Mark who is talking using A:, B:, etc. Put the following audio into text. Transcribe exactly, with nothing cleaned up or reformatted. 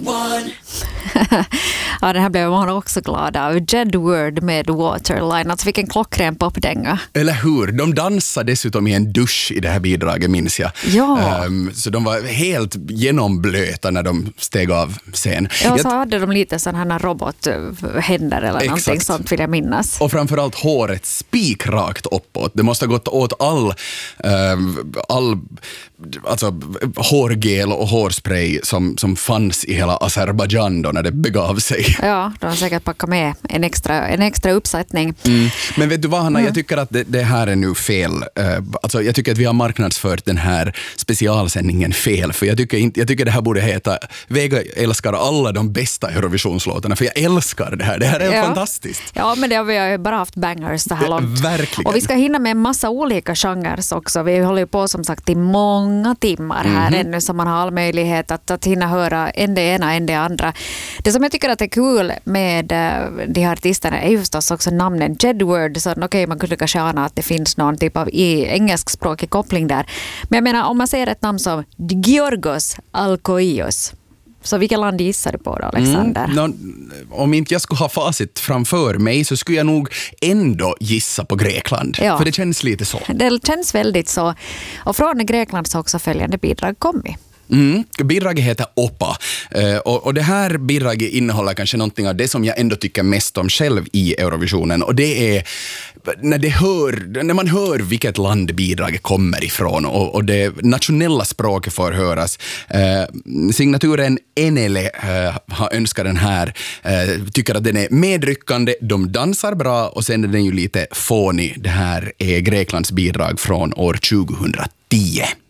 A: Ja, det här blev man också glad av. Jedward med Waterline. Alltså vilken klockren popdänga.
B: Eller hur? De dansade dessutom i en dusch i det här bidraget, minns jag.
A: Ja.
B: Um, så de var helt genomblöta när de steg av scen.
A: Ja, så
B: jag...
A: hade de lite sådana här robothänder eller
B: Exakt.
A: någonting sånt, vill jag minnas.
B: Och framförallt håret spikrakt uppåt. Det måste ha gått åt all, um, all alltså, hårgel och hårspray som, som fanns i hela Azerbaijan då när det begav sig.
A: Ja, de har säkert packat med en extra, en extra uppsättning.
B: Mm. Men vet du vad, Hanna?
A: Mm.
B: Jag tycker att det, det här är nu fel. Uh, alltså, jag tycker att vi har marknadsfört den här specialsändningen fel. För jag tycker, inte, jag tycker det här borde heta Vega älskar alla de bästa Eurovisionslåtarna. För jag älskar det här. Det här är
A: ja.
B: fantastiskt.
A: Ja, men det har vi ju bara haft bangers så här långt.
B: Verkligen.
A: Och vi ska hinna med en massa olika genrer också. Vi håller ju på som sagt i många timmar här
B: Mm-hmm.
A: ännu, så man har all möjlighet att, att hinna höra en det ena, en det andra. Det som jag tycker att är kul med uh, de här artisterna är ju förstås också namnen. Jedward, så okej, okay, man kunde kanske ana att det finns någon typ av i engelskspråkig koppling där. Men jag menar, om man säger ett namn som Giorgos Alkoios, så vilka land gissar du på då, Alexander?
B: Mm, no, om inte jag skulle ha facit framför mig så skulle jag nog ändå gissa på Grekland.
A: Ja.
B: För det känns lite så.
A: Det känns väldigt så. Och från Grekland så också följande bidrag kommit.
B: Mm, bidraget heter Opa uh, och, och det här bidraget innehåller kanske någonting av det som jag ändå tycker mest om själv i Eurovisionen, och det är när, det hör, när man hör vilket land bidraget kommer ifrån och, och det nationella språket får höras. Uh, signaturen Enele uh, har önskat den här, uh, tycker att den är medryckande, de dansar bra och sen är den ju lite fånig. Det här är Greklands bidrag från år tjugohundratio.